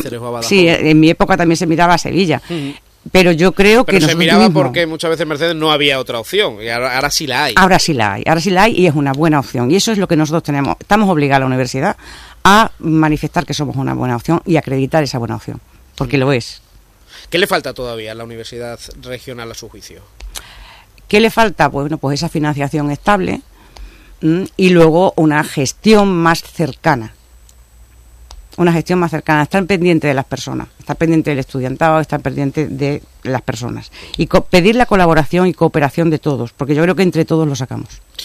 Cáceres o a Badajoz. Sí, en mi época también se miraba a Sevilla. Pero yo creo que se miraba porque muchas veces en Mercedes no había otra opción, y ahora sí la hay. Ahora sí la hay y es una buena opción. Y eso es lo que nosotros estamos obligados a la universidad a manifestar que somos una buena opción y acreditar esa buena opción, porque lo es. ¿Qué le falta todavía a la universidad regional a su juicio? ¿Qué le falta? Bueno, pues esa financiación estable y luego una gestión más cercana. Estar pendiente de las personas, estar pendiente del estudiantado, estar pendiente de las personas. Y pedir la colaboración y cooperación de todos, porque yo creo que entre todos lo sacamos.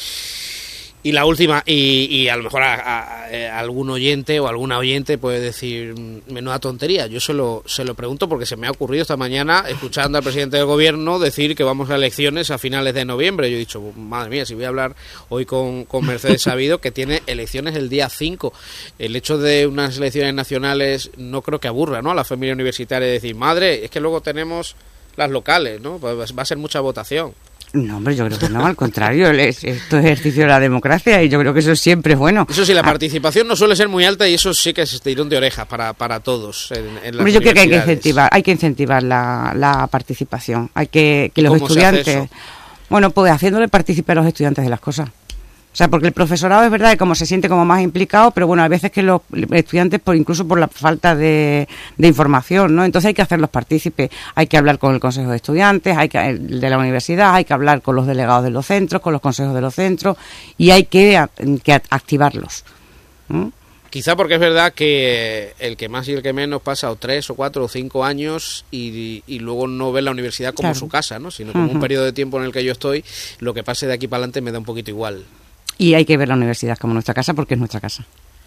Y la última, y a lo mejor algún oyente o alguna oyente puede decir, menuda tontería. Yo se lo pregunto porque se me ha ocurrido esta mañana, escuchando al presidente del gobierno decir que vamos a elecciones a finales de noviembre. Yo he dicho, madre mía, si voy a hablar hoy con Mercedes Sabido, que tiene elecciones el día 5. El hecho de unas elecciones nacionales no creo que aburra, ¿no?, a la familia universitaria, de decir, madre, es que luego tenemos las locales, ¿no? Pues va a ser mucha votación. No, hombre, yo creo que no, al contrario, esto es ejercicio de la democracia y yo creo que eso siempre es bueno. Eso sí, la participación no suele ser muy alta y eso sí que es tirón de orejas para todos en las hombre, yo creo que hay que incentivar la participación, hay que los estudiantes, bueno, pues haciéndole participar a los estudiantes de las cosas. O sea, porque el profesorado es verdad que como se siente como más implicado, pero bueno, a veces que los estudiantes, incluso por la falta de información, ¿no? Entonces hay que hacerlos partícipes, hay que hablar con el consejo de estudiantes, de la universidad, hay que hablar con los delegados de los centros, con los consejos de los centros, y hay que activarlos. Quizá porque es verdad que el que más y el que menos pasa o 3 o 4 o 5 años y luego no ve la universidad como su casa, ¿no?, sino como un periodo de tiempo en el que yo estoy, lo que pase de aquí para adelante me da un poquito igual. Y hay que ver la universidad como nuestra casa porque es nuestra casa.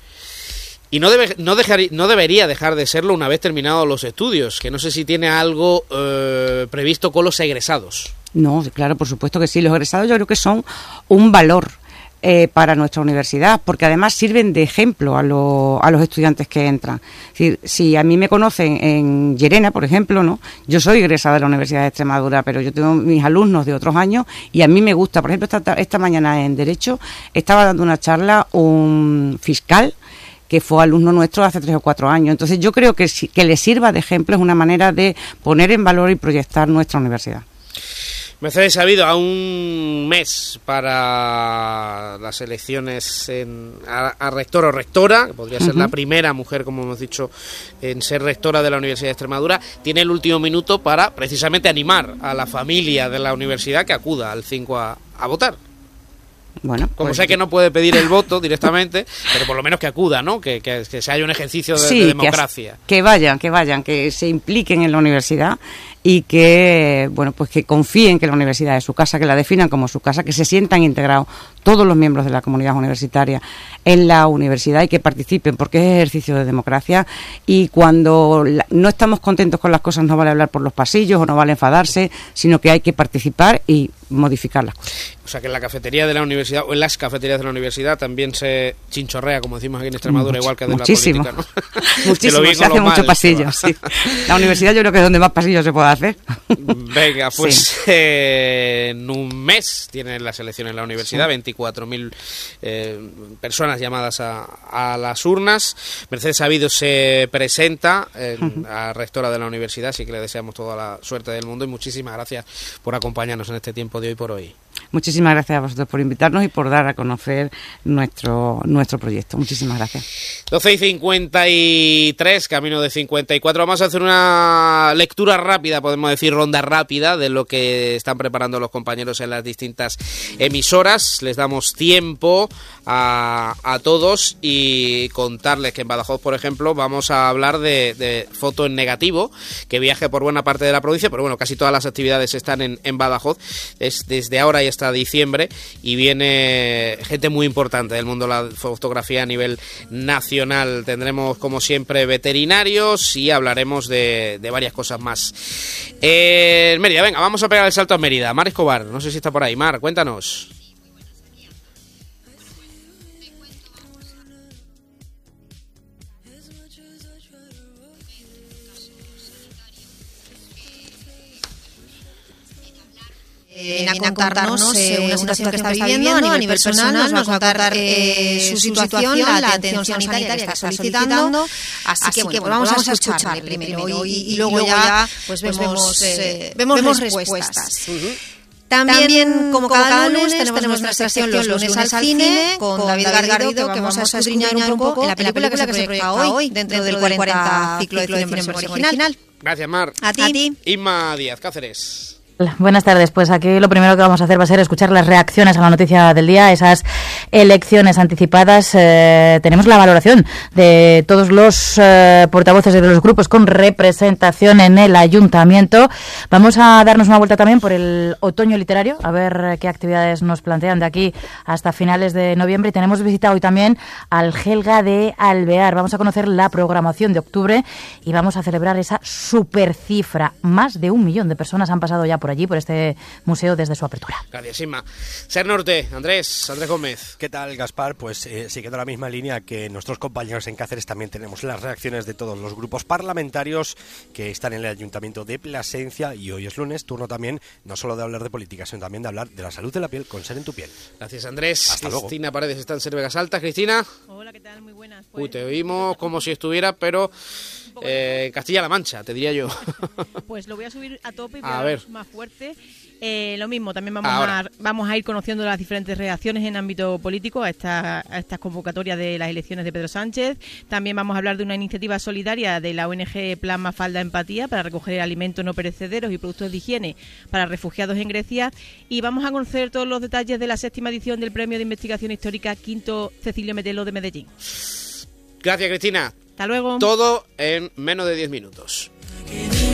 Y no debería dejar de serlo una vez terminados los estudios, que no sé si tiene algo previsto con los egresados. No, claro, por supuesto que sí. Los egresados yo creo que son un valor para nuestra universidad, porque además sirven de ejemplo a los estudiantes que entran. Es decir, si a mí me conocen en Llerena, por ejemplo, ¿no? Yo soy egresada de la Universidad de Extremadura, pero yo tengo mis alumnos de otros años y a mí me gusta. Por ejemplo, esta mañana en Derecho estaba dando una charla un fiscal que fue alumno nuestro hace 3 o 4 años. Entonces yo creo que le sirva de ejemplo, es una manera de poner en valor y proyectar nuestra universidad. Mercedes Sabido, a un mes para las elecciones a rector o rectora, que podría ser la primera mujer, como hemos dicho, en ser rectora de la Universidad de Extremadura, tiene el último minuto para precisamente animar a la familia de la universidad que acuda al 5 a votar. Bueno, como sé que no puede pedir el voto directamente, pero por lo menos que acuda, ¿no? Que se haya un ejercicio de democracia. Que vayan, que se impliquen en la universidad y que, bueno, pues que confíen que la universidad es su casa, que la definan como su casa, que se sientan integrados todos los miembros de la comunidad universitaria en la universidad y que participen, porque es ejercicio de democracia. Y cuando no estamos contentos con las cosas, no vale hablar por los pasillos o no vale enfadarse, sino que hay que participar y modificar las cosas. O sea, que en la cafetería de la universidad o en las cafeterías de la universidad también se chinchorrea, como decimos aquí en Extremadura, igual que de la política, ¿no? Muchísimo, se hace mucho pasillo, sí. La universidad yo creo que es donde más pasillos se puede hacer. Venga, pues en un mes tienen las elecciones en la universidad, 24.000 personas llamadas a las urnas. Mercedes Sabido se presenta a rectora de la universidad, así que le deseamos toda la suerte del mundo y muchísimas gracias por acompañarnos en este tiempo de hoy por hoy. Muchísimas gracias a vosotros por invitarnos y por dar a conocer nuestro proyecto. Muchísimas gracias. 12:53, camino de 54. Vamos a hacer una lectura rápida, podemos decir ronda rápida, de lo que están preparando los compañeros en las distintas emisoras. Les damos tiempo a todos y contarles que en Badajoz, por ejemplo, vamos a hablar de foto en negativo, que viaje por buena parte de la provincia, pero bueno, casi todas las actividades están en Badajoz. Es desde ahora y hasta diciembre y viene gente muy importante del mundo de la fotografía a nivel nacional. Tendremos como siempre veterinarios y hablaremos de varias cosas más. Mérida, venga, vamos a pegar el salto a Mérida. Mar Escobar, no sé si está por ahí. Mar, cuéntanos. viene a contarnos una situación que está viviendo a nivel personal, nos va a contar su situación, la atención sanitaria que está solicitando. Así que bueno, vamos a escucharle primero y luego ya pues vemos respuestas. También, como cada lunes, tenemos nuestra sección Los lunes al cine con David Garrido, que vamos a escudriñar un poco en la película que se proyecta hoy dentro del 40 ciclo de cine original. Gracias, Mar. A ti. Inma Díaz Cáceres. Buenas tardes. Pues aquí lo primero que vamos a hacer va a ser escuchar las reacciones a la noticia del día, esas elecciones anticipadas. Tenemos la valoración de todos los portavoces de los grupos con representación en el ayuntamiento. Vamos a darnos una vuelta también por el otoño literario, a ver qué actividades nos plantean de aquí hasta finales de noviembre. Y tenemos visita hoy también al Gelga de Alvear. Vamos a conocer la programación de octubre y vamos a celebrar esa supercifra. Más de 1 millón de personas han pasado ya por allí, por este museo, desde su apertura. Gracias, Inma. Ser Norte, Andrés Gómez. ¿Qué tal, Gaspar? Pues siguiendo la misma línea que nuestros compañeros en Cáceres, también tenemos las reacciones de todos los grupos parlamentarios que están en el Ayuntamiento de Plasencia, y hoy es lunes, turno también no solo de hablar de política, sino también de hablar de la salud de la piel con Ser en tu piel. Gracias, Andrés. Hasta luego. Cristina Paredes está en Cervegas Altas. Cristina. Hola, ¿qué tal? Muy buenas. Pues, te oímos como si estuviera, pero Castilla-La Mancha, te diría yo. Pues lo voy a subir a tope y a ver, más fuerte. Lo mismo, también vamos a ir conociendo las diferentes reacciones en ámbito político a estas convocatorias de las elecciones de Pedro Sánchez. También vamos a hablar de una iniciativa solidaria de la ONG Plan Mafalda Empatía para recoger alimentos no perecederos y productos de higiene para refugiados en Grecia. Y vamos a conocer todos los detalles de la 7ª edición del Premio de Investigación Histórica Quinto Cecilio Metelo de Medellín. Gracias, Cristina. Hasta luego. Todo en menos de 10 minutos.